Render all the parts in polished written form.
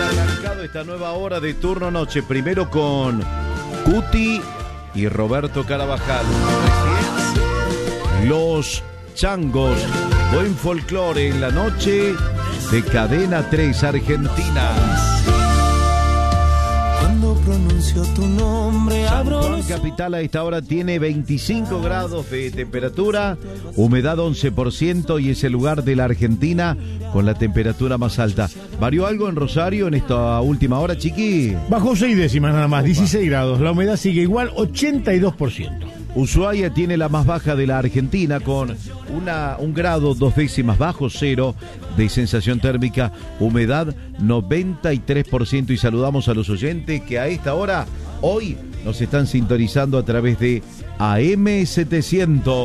arrancado esta nueva hora de turno noche, primero con Cuti y Roberto Carabajal. Los Changos, buen folclore en la noche de Cadena 3 Argentina. Cuando pronuncio tu nombre, San Juan capital a esta hora tiene 25 grados de temperatura, humedad 11% y es el lugar de la Argentina con la temperatura más alta. ¿Varió algo en Rosario en esta última hora, Chiqui? Bajó 6 décimas nada más, 16 grados. La humedad sigue igual, 82%. Ushuaia tiene la más baja de la Argentina con un grado 2 décimas bajo cero de sensación térmica, humedad 93%. Y saludamos a los oyentes que a esta hora, hoy, nos están sintonizando a través de AM700.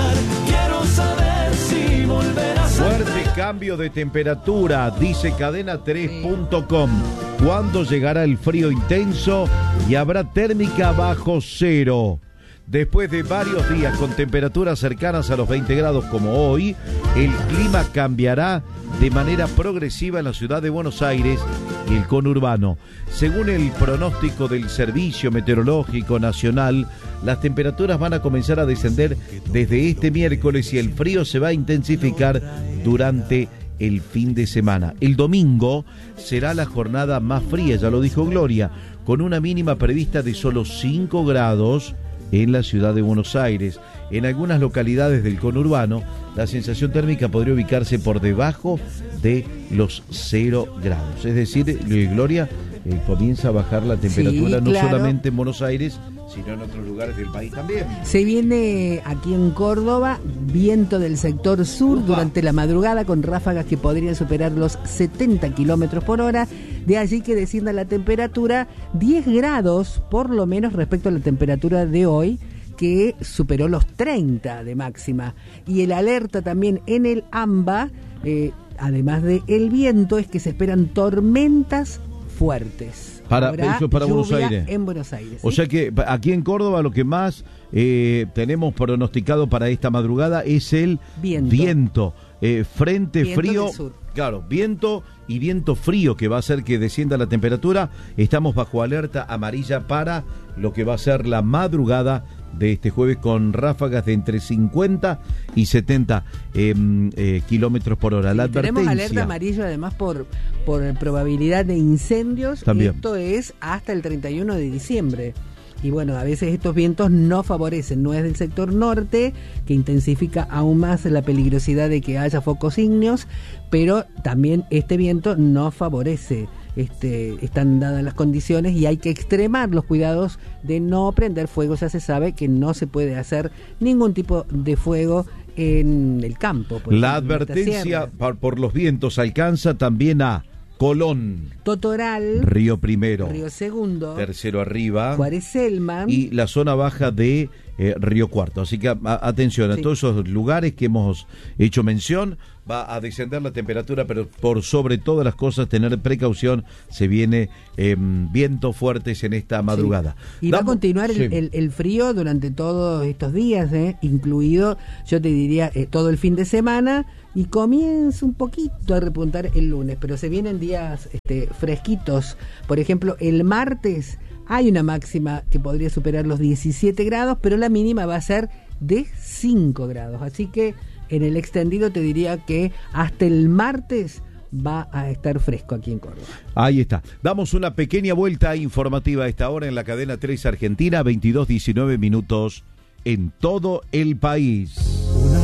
Fuerte cambio de temperatura, dice cadena3.com. ¿Cuándo llegará el frío intenso y habrá térmica bajo cero? Después de varios días con temperaturas cercanas a los 20 grados como hoy, el clima cambiará de manera progresiva en la ciudad de Buenos Aires y el conurbano. Según el pronóstico del Servicio Meteorológico Nacional, las temperaturas van a comenzar a descender desde este miércoles y el frío se va a intensificar durante el fin de semana. El domingo será la jornada más fría, ya lo dijo Gloria, con una mínima prevista de solo 5 grados en la ciudad de Buenos Aires. En algunas localidades del conurbano, la sensación térmica podría ubicarse por debajo de los 0 grados. Es decir, Gloria, comienza a bajar la temperatura, sí, no claro, solamente en Buenos Aires, sino en otros lugares del país también. Se viene aquí en Córdoba viento del sector sur durante la madrugada con ráfagas que podrían superar los 70 kilómetros por hora. De allí que descienda la temperatura 10 grados por lo menos respecto a la temperatura de hoy, que superó los 30 de máxima. Y el alerta también en el AMBA, además del viento, es que se esperan tormentas fuertes. Eso para Buenos Aires. En Buenos Aires. O sea que aquí en Córdoba lo que más tenemos pronosticado para esta madrugada es el viento. Frente viento frío. Del sur. Claro, viento y viento frío que va a hacer que descienda la temperatura. Estamos bajo alerta amarilla para lo que va a ser la madrugada de este jueves con ráfagas de entre 50 y 70 kilómetros por hora. La advertencia. Tenemos alerta amarilla además por probabilidad de incendios. También. Esto es hasta el 31 de diciembre. Y bueno, a veces estos vientos no favorecen, no es del sector norte, que intensifica aún más la peligrosidad de que haya focos ígneos, pero también este viento no favorece. Están dadas las condiciones y hay que extremar los cuidados de no prender fuego. Ya se sabe que no se puede hacer ningún tipo de fuego en el campo. La advertencia por los vientos alcanza también a Colón, Totoral, Río Primero, Río Segundo, Tercero Arriba, Juárez Selman y la zona baja de Río Cuarto. Así que atención a todos esos lugares que hemos hecho mención. Va a descender la temperatura, pero por sobre todas las cosas tener precaución. Se viene vientos fuertes en esta madrugada. Sí. Y va a continuar el frío durante todos estos días, incluido, yo te diría, todo el fin de semana. Y comienza un poquito a repuntar el lunes, pero se vienen días fresquitos. Por ejemplo, el martes hay una máxima que podría superar los 17 grados, pero la mínima va a ser de 5 grados. Así que en el extendido te diría que hasta el martes va a estar fresco aquí en Córdoba. Ahí está. Damos una pequeña vuelta informativa a esta hora en la cadena 3 Argentina, 22:19 en todo el país.